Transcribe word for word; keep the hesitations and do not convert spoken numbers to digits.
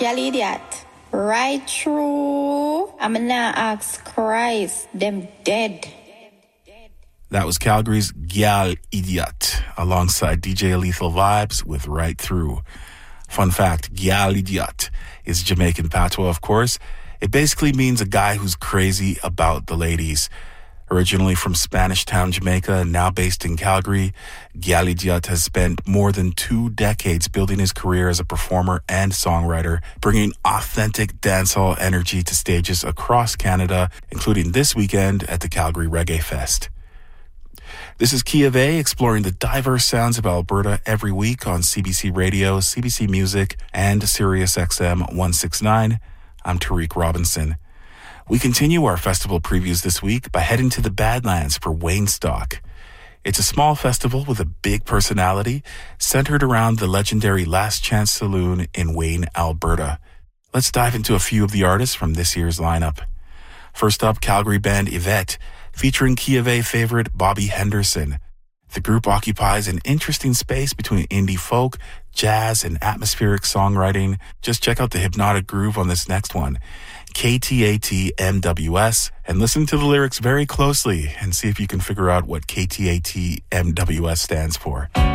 Gal Idiot. Right through. I'm now ask Christ, them dead. That was Calgary's Gal Idiot, alongside D J Lethal Vibes with Right Through. Fun fact, Gal Idiot is Jamaican patois, of course. It basically means a guy who's crazy about the ladies. Originally from Spanish Town, Jamaica, and now based in Calgary, Gal Idiot has spent more than two decades building his career as a performer and songwriter, bringing authentic dancehall energy to stages across Canada, including this weekend at the Calgary Reggae Fest. This is Key of A, exploring the diverse sounds of Alberta every week on C B C Radio, C B C Music, and Sirius X M one sixty-nine. I'm Tariq Robinson. We continue our festival previews this week by heading to the Badlands for Waynestock. It's a small festival with a big personality centered around the legendary Last Chance Saloon in Wayne, Alberta. Let's dive into a few of the artists from this year's lineup. First up, Calgary band Yvette, featuring Key of A favorite Bobby Henderson. The group occupies an interesting space between indie folk, jazz, and atmospheric songwriting. Just check out the hypnotic groove on this next one, K T A T M W S, and listen to the lyrics very closely and see if you can figure out what K T A T M W S stands for.